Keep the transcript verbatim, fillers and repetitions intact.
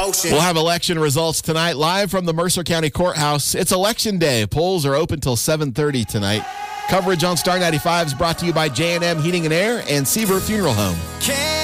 Ocean. We'll have election results tonight live from the Mercer County Courthouse. It's election day. Polls are open till seven thirty tonight. Coverage on Star ninety-five is brought to you by J and M Heating and Air and Seaver Funeral Home.